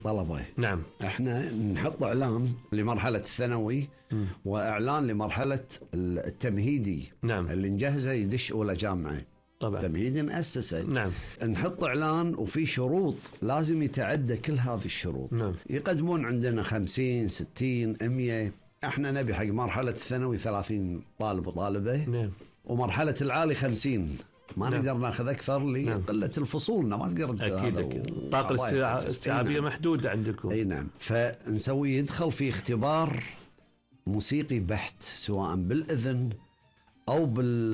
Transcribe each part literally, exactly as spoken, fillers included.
طلبة. نعم. احنا نحط اعلان لمرحلة الثانوي م. واعلان لمرحلة التمهيدي. نعم. اللي نجهزه يدش اولى جامعة طبعا. تمهيدي نأسسه. نعم. نحط اعلان وفي شروط لازم يتعدى كل هذه الشروط. نعم. يقدمون عندنا خمسين ستين مية. احنا نبي حق مرحلة الثانوي ثلاثين طالب وطالبة. نعم. ومرحلة العالي خمسين. ما نعم. نقدر ناخذ اكثر لقله نعم. الفصول. ما تقدر. اكيد اكيد الطاقه الاستيعابيه محدوده عندكم. اي نعم. فنسوي يدخل في اختبار موسيقي بحت سواء بالاذن او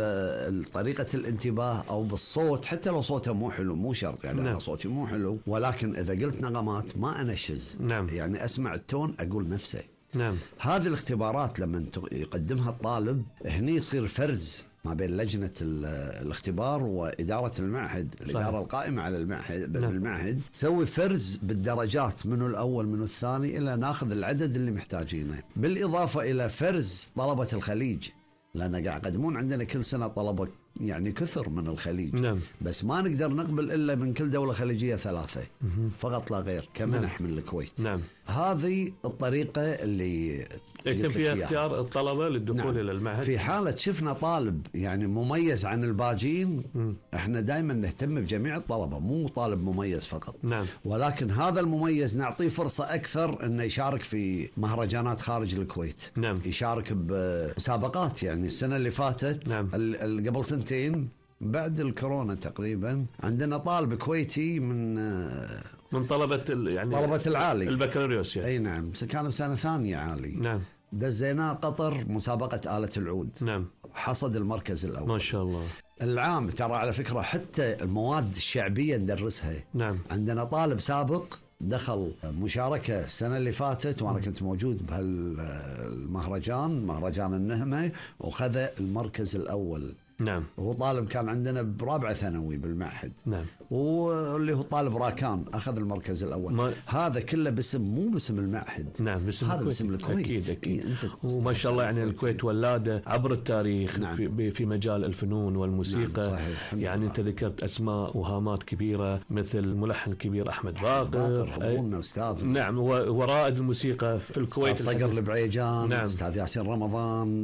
بطريقه الانتباه او بالصوت، حتى لو صوته مو حلو مو شرط يعني. نعم. انا صوتي مو حلو ولكن اذا قلت نغمات ما انشز. نعم. يعني اسمع التون اقول نفسه. نعم. هذه الاختبارات لما يقدمها الطالب هني يصير فرز ما بين لجنة الاختبار وإدارة المعهد. صحيح. الإدارة القائمة على المعهد. نعم. بالمعهد تسوي فرز بالدرجات منه الأول منه الثاني إلى ناخذ العدد اللي محتاجينه، بالإضافة إلى فرز طلبة الخليج، لأن قاعد يقدمون عندنا كل سنة طلبة يعني كثر من الخليج. نعم. بس ما نقدر نقبل إلا من كل دولة خليجية ثلاثة فقط لا غير كمنح. نعم. من الكويت. نعم. هذه الطريقة اللي يتم فيها اختيار الطلبة للدخول. نعم. إلى المعهد. في حالة شفنا طالب يعني مميز عن الباجين م. احنا دائما نهتم بجميع الطلبة، مو طالب مميز فقط. نعم. ولكن هذا المميز نعطيه فرصة أكثر أنه يشارك في مهرجانات خارج الكويت. نعم. يشارك بمسابقات. يعني السنة اللي فاتت. نعم. قبل سنتين بعد الكورونا تقريبا عندنا طالب كويتي من من طلبة يعني طلبة العالي البكالوريوس يعني. اي نعم. كان بسنة ثانية عالي. نعم. دزيناه قطر مسابقة آلة العود. نعم. حصد المركز الأول. ما شاء الله. العام ترى على فكرة حتى المواد الشعبية ندرسها. نعم. عندنا طالب سابق دخل مشاركة السنة اللي فاتت وأنا كنت موجود بهالمهرجان مهرجان النهمة وخذ المركز الأول. نعم. هو طالب كان عندنا برابعة ثانوي بالمعهد. نعم. واللي هو طالب راكان أخذ المركز الأول. ما... هذا كله باسم مو باسم المعهد. نعم. باسم هذا الكويت. باسم الكويت. أكيد أكيد. إيه وما شاء الله يعني الكويت ولادة عبر التاريخ. نعم. في في مجال الفنون والموسيقى. نعم. صحيح. يعني أنت ذكرت أسماء وهامات كبيرة مثل الملحن الكبير أحمد باقر. باقر أستاذ. نعم. ورائد الموسيقى في الكويت صقر البعيجان. نعم. أستاذ ياسين رمضان.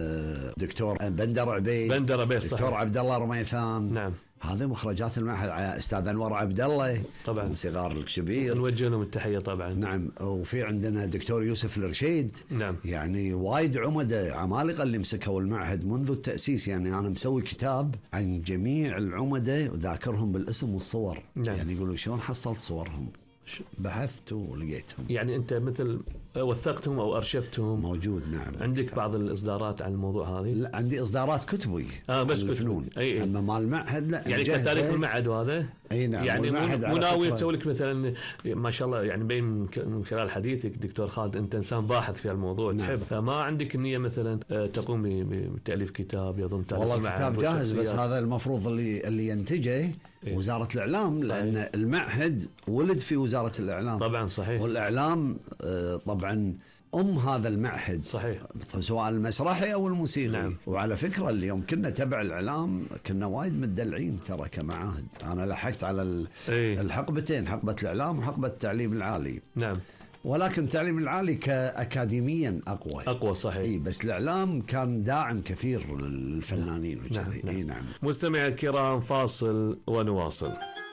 دكتور بندر عبيد. بندر عبيد. دكتور عبد الله رميثان. نعم. هذه مخرجات المعهد. استاذ انور عبد الله طبعا من صغار الكبير نوجه لهم التحيه طبعا. نعم. وفي عندنا دكتور يوسف الرشيد. نعم. يعني وايد عمده عمالقه اللي مسكوا المعهد منذ التاسيس. يعني انا مسوي كتاب عن جميع العمده وذاكرهم بالاسم والصور. نعم. يعني يقولوا شلون حصلت صورهم؟ بحثت ولقيتهم. يعني أنت مثل وثقتهم أو أرشفتهم؟ موجود. نعم. عندك كتاب. بعض الإصدارات عن الموضوع هذه؟ لا عندي إصدارات كتبي. آه بس الفنون. أي أما مال المعهد لا. يعني كتاريخ المعهد وهذا. أي نعم. يعني مو ناوي تسوي لك مثلا ما شاء الله يعني بين من خلال حديثك دكتور خالد أنت إنسان باحث في الموضوع. نعم. تحب فما عندك النية مثلا تقوم بتأليف كتاب يظن تأليف؟ والله الكتاب جاهز بس هذا المفروض اللي اللي ينتجه إيه؟ وزارة الإعلام. صحيح. لأن المعهد ولد في وزارة الإعلام. طبعا صحيح. والإعلام طبعا أم هذا المعهد. صحيح. سواء المسرحي أو الموسيقي. نعم. وعلى فكرة اليوم كنا تبع الإعلام كنا وايد مدلعين ترى كمعاهد. أنا لحقت على إيه؟ الحقبتين، حقبة الإعلام وحقبة التعليم العالي. نعم. ولكن التعليم العالي كأكاديميا أقوى. أقوى صحيح. إيه بس الإعلام كان داعم كثير للفنانين. نعم. نعم. نعم. إيه نعم. مستمعي الكرام فاصل ونواصل.